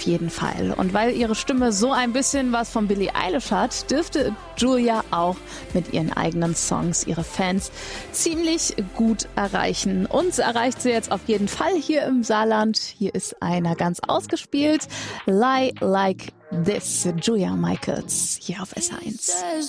jeden Fall. Und weil ihre Stimme so ein bisschen was von Billie Eilish hat, dürfte Julia auch mit ihren eigenen Songs ihre Fans ziemlich gut erreichen. Uns erreicht sie jetzt auf jeden Fall hier im Saarland. Hier ist einer ganz ausgespielt. Lie Like This, Julia Michaels, hier auf SH1.